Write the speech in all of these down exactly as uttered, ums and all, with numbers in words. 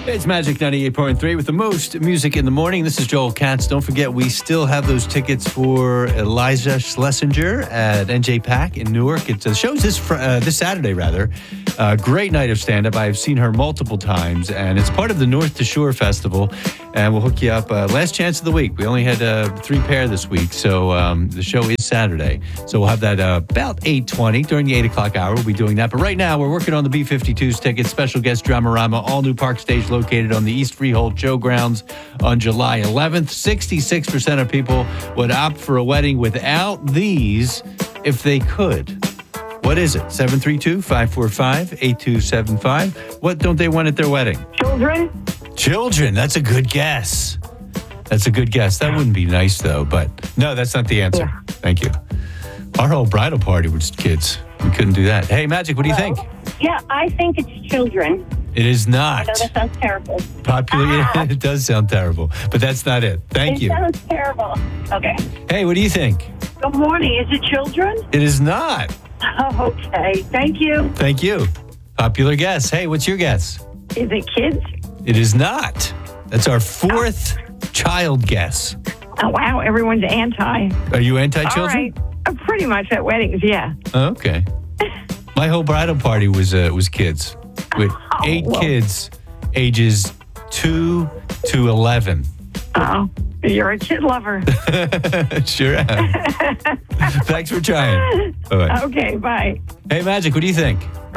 It's Magic ninety-eight point three with the most music in the morning. This is Joel Katz. Don't forget, we still have those tickets for Iliza Shlesinger at N J Pack in Newark. It's the show's this fr- uh, this Saturday, rather. Uh, great night of stand-up. I've seen her multiple times, and it's part of the North to Shore Festival. And we'll hook you up. Uh, last chance of the week. We only had uh, three pair this week, so um, the show is Saturday. So we'll have that uh, about eight twenty during the eight o'clock hour. We'll be doing that. But right now, we're working on the B fifty-two's tickets. Special guest Dramarama, all new park stage located on the East Freehold Showgrounds on July eleventh. sixty-six percent of people would opt for a wedding without these if they could. What is it? seven three two, five four five, eight two seven five. What don't they want at their wedding? Children? Children. That's a good guess. That's a good guess. That wouldn't be nice, though. But no, that's not the answer. Yeah. Thank you. Our whole bridal party was kids. We couldn't do that. Hey, Magic, what do you think? Yeah, I think it's children. It is not. I know that sounds terrible. Popular. Ah. It does sound terrible, but that's not it. Thank it you. It sounds terrible. Okay. Hey, what do you think? Good morning. Is it children? It is not. Oh, okay. Thank you. Thank you. Popular guess. Hey, what's your guess? Is it kids? It is not. That's our fourth child guess. Oh, wow. Everyone's anti. Are you anti-children? All right. I'm pretty much at weddings, yeah. Okay. My whole bridal party was uh, was kids. With Oh, eight well. kids, ages two to eleven. Oh, you're a kid lover. Sure am. Thanks for trying. Bye-bye. Okay, bye. Hey, Magic, what do you think?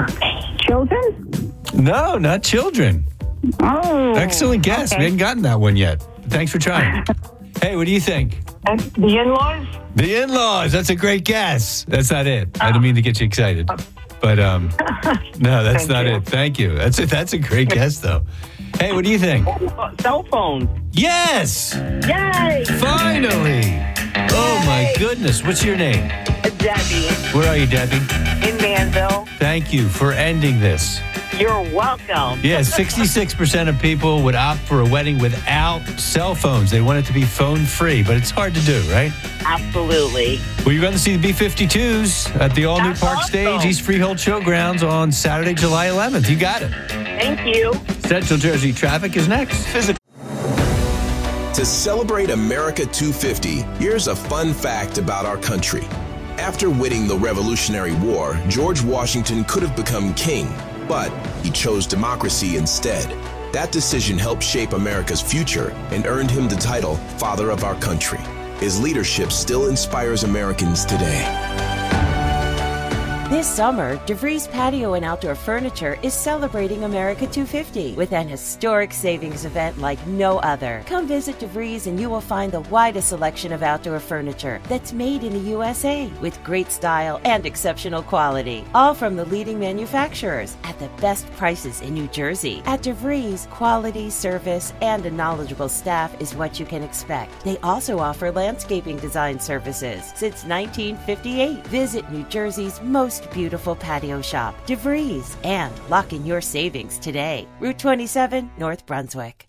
Children? No, not children. Oh. Excellent guess. okay. We hadn't gotten that one yet. Thanks for trying. Hey, what do you think? Uh, the in-laws? The in-laws. That's a great guess. That's not it. I didn't mean to get you excited. But um, no, that's Thank not you. it. Thank you. That's a, that's a great guess, though. Hey, what do you think? Cell phones. Yes! Yay! Finally! Oh, my goodness. What's your name? Debbie Where are you, Debbie? in Manville. Thank you for ending this. You're welcome. Yeah, sixty-six percent of people would opt for a wedding without cell phones. They want it to be phone-free, but it's hard to do, right? Absolutely. Well, you're going to see the B fifty-twos at the all-new That's Park awesome. Stage, East Freehold Showgrounds on Saturday, July eleventh. You got it. Thank you. Central Jersey traffic is next. Physical. To celebrate America two fifty, here's a fun fact about our country. After winning the Revolutionary War, George Washington could have become king, but he chose democracy instead. That decision helped shape America's future and earned him the title Father of Our Country. His leadership still inspires Americans today. This summer, DeVries Patio and Outdoor Furniture is celebrating America two fifty with an historic savings event like no other. Come visit DeVries and you will find the widest selection of outdoor furniture that's made in the U S A with great style and exceptional quality. All from the leading manufacturers at the best prices in New Jersey. At DeVries, quality, service, and a knowledgeable staff is what you can expect. They also offer landscaping design services since nineteen fifty-eight. Visit New Jersey's most beautiful patio shop, DeVries, and lock in your savings today. Route twenty-seven, North Brunswick.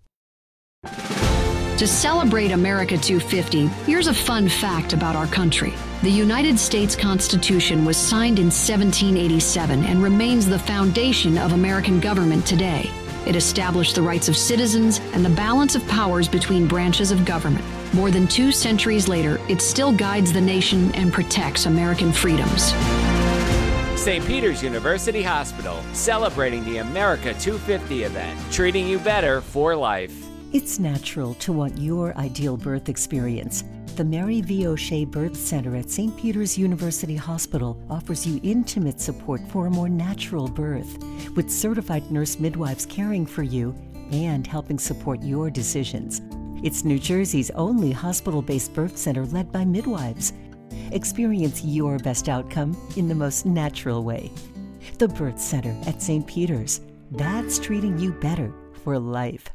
To celebrate America two fifty, here's a fun fact about our country. The United States Constitution was signed in seventeen eighty-seven and remains the foundation of American government today. It established the rights of citizens and the balance of powers between branches of government. More than two centuries later, it still guides the nation and protects American freedoms. Saint Peter's University Hospital, celebrating the America two fifty event, treating you better for life. It's natural to want your ideal birth experience. The Mary V. O'Shea Birth Center at Saint Peter's University Hospital offers you intimate support for a more natural birth, with certified nurse midwives caring for you and helping support your decisions. It's New Jersey's only hospital-based birth center led by midwives. Experience your best outcome in the most natural way. The Birth Center at Saint Peter's. That's treating you better for life.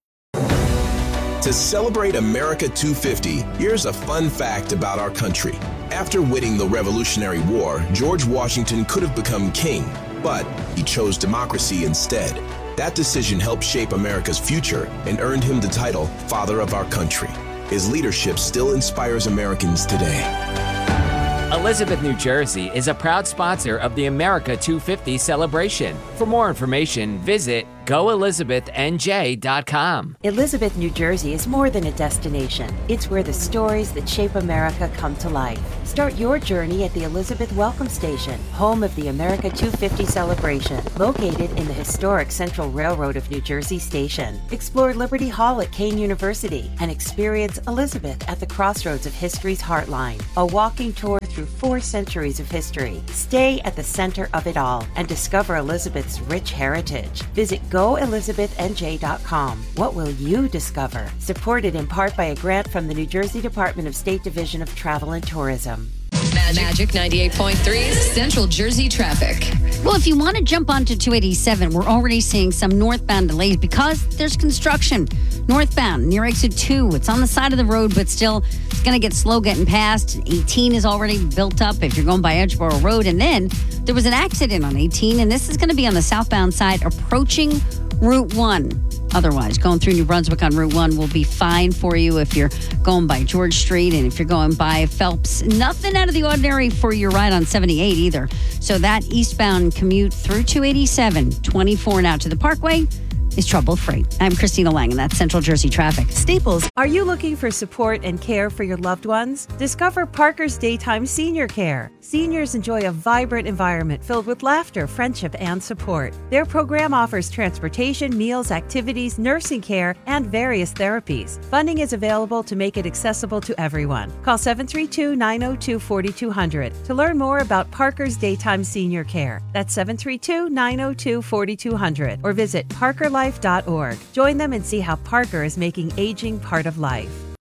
To celebrate America two fifty, here's a fun fact about our country. After winning the Revolutionary War, George Washington could have become king, but he chose democracy instead. That decision helped shape America's future and earned him the title Father of Our Country. His leadership still inspires Americans today. Elizabeth, New Jersey is a proud sponsor of the America two fifty celebration. For more information, visit go elizabeth n j dot com. Elizabeth, New Jersey is more than a destination. It's where the stories that shape America come to life. Start your journey at the Elizabeth Welcome Station, home of the America two fifty celebration, located in the historic Central Railroad of New Jersey Station. Explore Liberty Hall at Kane University and experience Elizabeth at the crossroads of history's heartline. A walking tour through four centuries of history. Stay at the center of it all and discover Elizabeth's rich heritage. Visit go elizabeth n j dot com. What will you discover? Supported in part by a grant from the New Jersey Department of State Division of Travel and Tourism. Magic ninety-eight point three Central Jersey traffic. Well, if you want to jump onto two eighty-seven, we're already seeing some northbound delays because there's construction. Northbound near exit two, it's on the side of the road, but still it's going to get slow getting past. eighteen is already built up if you're going by Edgeboro Road. And then there was an accident on eighteen, and this is going to be on the southbound side approaching Route one. Otherwise, going through New Brunswick on Route one will be fine for you if you're going by George Street and if you're going by Phelps. Nothing out of the ordinary for your ride on seventy-eight either. So that eastbound commute through two eighty-seven, twenty-four and out to the Parkway is trouble-free. I'm Christina Lang, and that's Central Jersey Traffic. Staples. Are you looking for support and care for your loved ones? Discover Parker's Daytime Senior Care. Seniors enjoy a vibrant environment filled with laughter, friendship, and support. Their program offers transportation, meals, activities, nursing care, and various therapies. Funding is available to make it accessible to everyone. Call seven three two, nine zero two, four two zero zero to learn more about Parker's Daytime Senior Care. That's seven three two, nine zero two, four two zero zero or visit parker life dot org. Join them and see how Parker is making aging part of life.